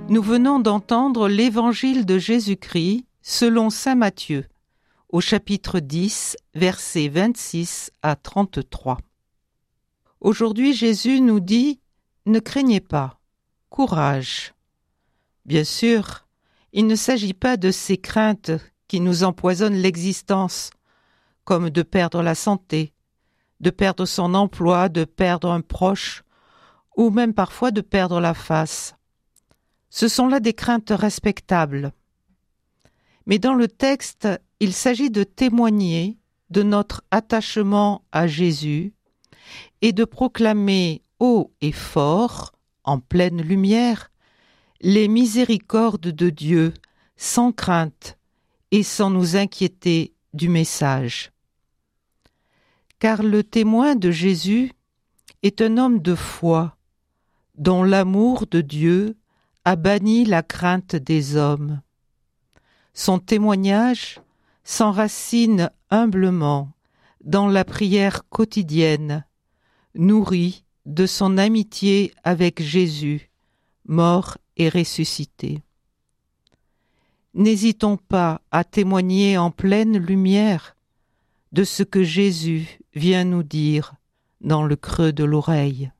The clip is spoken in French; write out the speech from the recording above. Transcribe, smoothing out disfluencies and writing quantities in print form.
Nous venons d'entendre l'Évangile de Jésus-Christ selon saint Matthieu, au chapitre 10, versets 26 à 33. Aujourd'hui, Jésus nous dit « Ne craignez pas, courage ». Bien sûr, il ne s'agit pas de ces craintes qui nous empoisonnent l'existence, comme de perdre la santé, de perdre son emploi, de perdre un proche, ou même parfois de perdre la face. Ce sont là des craintes respectables. Mais dans le texte, il s'agit de témoigner de notre attachement à Jésus et de proclamer haut et fort, en pleine lumière, les miséricordes de Dieu, sans crainte et sans nous inquiéter du message. Car le témoin de Jésus est un homme de foi, dont l'amour de Dieu a banni la crainte des hommes. Son témoignage s'enracine humblement dans la prière quotidienne, nourrie de son amitié avec Jésus, mort et ressuscité. N'hésitons pas à témoigner en pleine lumière de ce que Jésus vient nous dire dans le creux de l'oreille.